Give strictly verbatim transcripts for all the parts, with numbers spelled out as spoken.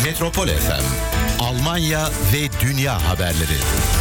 Metropol F M, Almanya ve Dünya haberleri.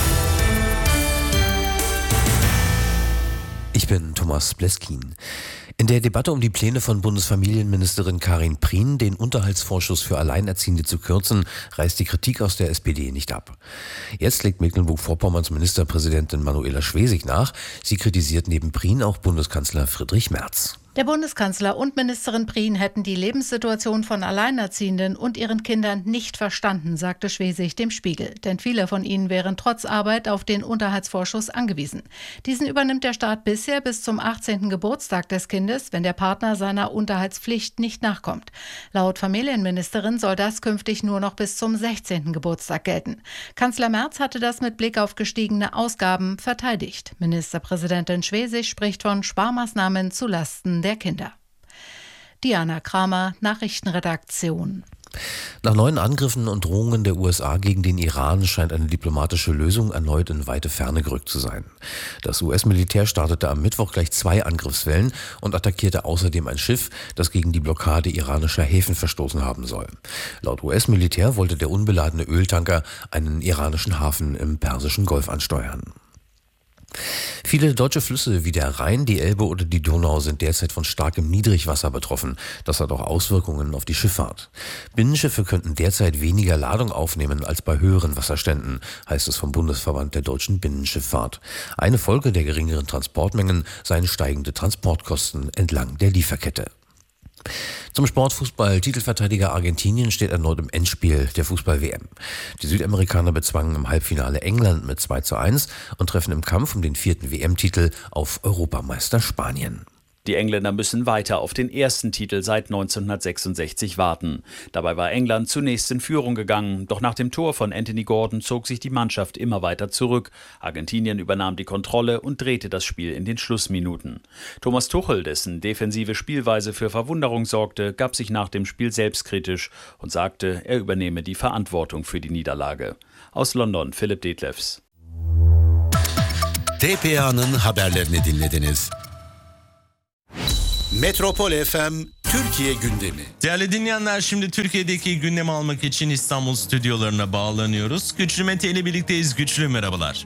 Ich bin Thomas Bleskin. In der Debatte um die Pläne von Bundesfamilienministerin Karin Prien, den Unterhaltsvorschuss für Alleinerziehende zu kürzen, reißt die Kritik aus der S P D nicht ab. Jetzt legt Mecklenburg-Vorpommerns Ministerpräsidentin Manuela Schwesig nach. Sie kritisiert neben Prien auch Bundeskanzler Friedrich Merz. Der Bundeskanzler und Ministerin Prien hätten die Lebenssituation von Alleinerziehenden und ihren Kindern nicht verstanden, sagte Schwesig dem Spiegel. Denn viele von ihnen wären trotz Arbeit auf den Unterhaltsvorschuss angewiesen. Diesen übernimmt der Staat bisher bis zum achtzehnten Geburtstag des Kindes, wenn der Partner seiner Unterhaltspflicht nicht nachkommt. Laut Familienministerin soll das künftig nur noch bis zum sechzehnten Geburtstag gelten. Kanzler Merz hatte das mit Blick auf gestiegene Ausgaben verteidigt. Ministerpräsidentin Schwesig spricht von Sparmaßnahmen zulasten der Kinder. Diana Kramer, Nachrichtenredaktion. Nach neuen Angriffen und Drohungen der U S A gegen den Iran scheint eine diplomatische Lösung erneut in weite Ferne gerückt zu sein. Das U S-Militär startete am Mittwoch gleich zwei Angriffswellen und attackierte außerdem ein Schiff, das gegen die Blockade iranischer Häfen verstoßen haben soll. Laut U S-Militär wollte der unbeladene Öltanker einen iranischen Hafen im Persischen Golf ansteuern. Viele deutsche Flüsse wie der Rhein, die Elbe oder die Donau sind derzeit von starkem Niedrigwasser betroffen. Das hat auch Auswirkungen auf die Schifffahrt. Binnenschiffe könnten derzeit weniger Ladung aufnehmen als bei höheren Wasserständen, heißt es vom Bundesverband der deutschen Binnenschifffahrt. Eine Folge der geringeren Transportmengen seien steigende Transportkosten entlang der Lieferkette. Zum Sportfußball. Titelverteidiger Argentinien steht erneut im Endspiel der Fußball-W M. Die Südamerikaner bezwangen im Halbfinale England mit zwei zu eins und treffen im Kampf um den vierten W M-Titel auf Europameister Spanien. Die Engländer müssen weiter auf den ersten Titel seit neunzehnhundertsechsundsechzig warten. Dabei war England zunächst in Führung gegangen, doch nach dem Tor von Anthony Gordon zog sich die Mannschaft immer weiter zurück. Argentinien übernahm die Kontrolle und drehte das Spiel in den Schlussminuten. Thomas Tuchel, dessen defensive Spielweise für Verwunderung sorgte, gab sich nach dem Spiel selbstkritisch und sagte, er übernehme die Verantwortung für die Niederlage. Aus London, Philipp Detlefs. T P A'nın haberlerini dinlediniz. Metropol F M Türkiye gündemi. Değerli dinleyenler, şimdi Türkiye'deki gündemi almak için İstanbul stüdyolarına bağlanıyoruz. Güçlü Mete ile birlikteyiz. Güçlü, merhabalar.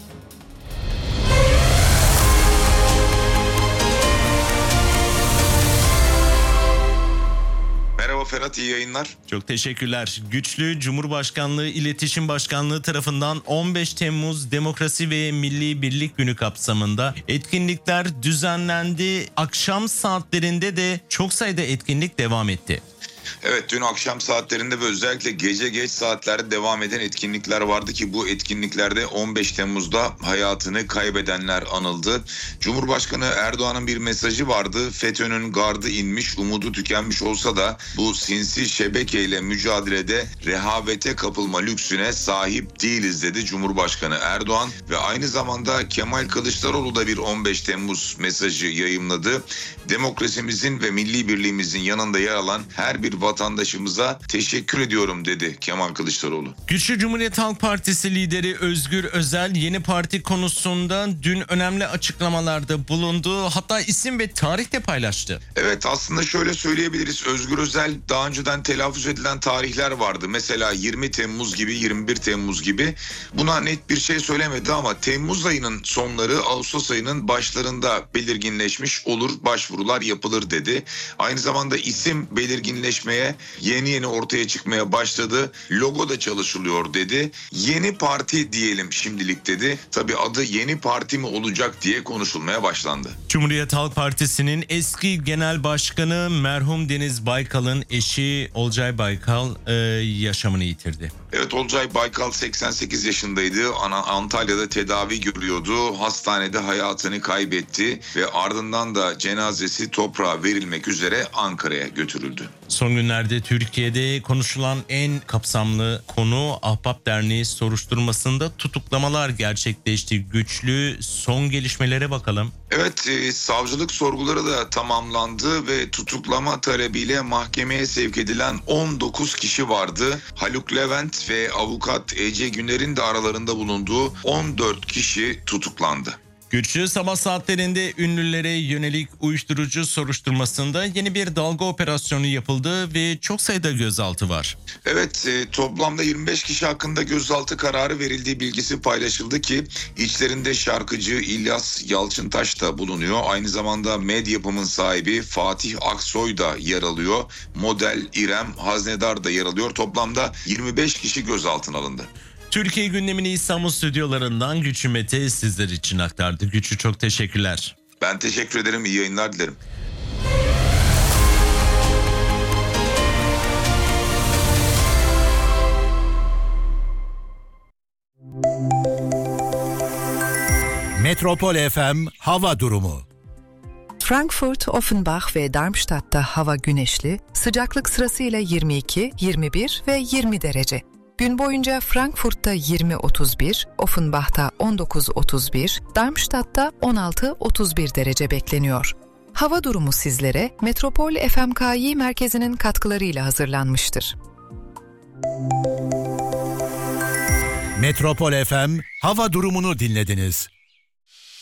Merhaba Ferhat, iyi yayınlar. Çok teşekkürler. Güçlü, Cumhurbaşkanlığı İletişim Başkanlığı tarafından on beş Temmuz Demokrasi ve Milli Birlik Günü kapsamında etkinlikler düzenlendi. Akşam saatlerinde de çok sayıda etkinlik devam etti. Evet, dün akşam saatlerinde ve özellikle gece geç saatlerde devam eden etkinlikler vardı ki bu etkinliklerde on beş Temmuz'da hayatını kaybedenler anıldı. Cumhurbaşkanı Erdoğan'ın bir mesajı vardı. FETÖ'nün gardı inmiş, umudu tükenmiş olsa da bu sinsi şebekeyle mücadelede rehavete kapılma lüksüne sahip değiliz dedi Cumhurbaşkanı Erdoğan ve aynı zamanda Kemal Kılıçdaroğlu da bir on beş Temmuz mesajı yayımladı. Demokrasimizin ve milli birliğimizin yanında yer alan her bir vatandaşımıza teşekkür ediyorum dedi Kemal Kılıçdaroğlu. Güçlü Cumhuriyet Halk Partisi lideri Özgür Özel yeni parti konusunda dün önemli açıklamalarda bulundu. Hatta isim ve tarih de paylaştı. Evet, aslında şöyle söyleyebiliriz. Özgür Özel daha önceden telaffuz edilen tarihler vardı. Mesela yirmi Temmuz gibi, yirmi bir Temmuz gibi. Buna net bir şey söylemedi ama Temmuz ayının sonları, Ağustos ayının başlarında belirginleşmiş olur, başvurular yapılır dedi. Aynı zamanda isim belirginleşmeye yeni yeni ortaya çıkmaya başladı. Logo da çalışılıyor dedi. Yeni parti diyelim şimdilik dedi. Tabii adı yeni parti mi olacak diye konuşulmaya başlandı. Cumhuriyet Halk Partisi'nin eski genel başkanı merhum Deniz Baykal'ın eşi Olcay Baykal e, yaşamını yitirdi. Evet, Olcay Baykal seksen sekiz yaşındaydı. Antalya'da tedavi görüyordu. Hastanede hayatını kaybetti ve ardından da cenazesi toprağa verilmek üzere Ankara'ya götürüldü. Son günlerde Türkiye'de konuşulan en kapsamlı konu Ahbap Derneği soruşturmasında tutuklamalar gerçekleşti. Güçlü, son gelişmelere bakalım. Evet, e, savcılık sorguları da tamamlandı ve tutuklama talebiyle mahkemeye sevk edilen on dokuz kişi vardı. Haluk Levent ve avukat Ece Güner'in de aralarında bulunduğu on dört kişi tutuklandı. Güçlü sabah saatlerinde ünlülere yönelik uyuşturucu soruşturmasında yeni bir dalga operasyonu yapıldı ve çok sayıda gözaltı var. Evet, e, toplamda yirmi beş kişi hakkında gözaltı kararı verildiği bilgisi paylaşıldı ki içlerinde şarkıcı İlyas Yalçıntaş da bulunuyor. Aynı zamanda Medyapım'ın sahibi Fatih Aksoy da yer alıyor. Model İrem Haznedar da yer alıyor. Toplamda yirmi beş kişi gözaltına alındı. Türkiye gündemini İstanbul stüdyolarından Güçlü Mete sizler için aktardı. Güçlü, çok teşekkürler. Ben teşekkür ederim. İyi yayınlar dilerim. Metropol F M hava durumu. Frankfurt, Offenbach ve Darmstadt'ta hava güneşli, sıcaklık sırasıyla yirmi iki, yirmi bir ve yirmi derece. Gün boyunca Frankfurt'ta yirmi otuz bir, Offenbach'ta on dokuz otuz bir, Darmstadt'ta on altı otuz bir derece bekleniyor. Hava durumu sizlere Metropol F M K Y merkezinin katkılarıyla hazırlanmıştır. Metropol F M hava durumunu dinlediniz.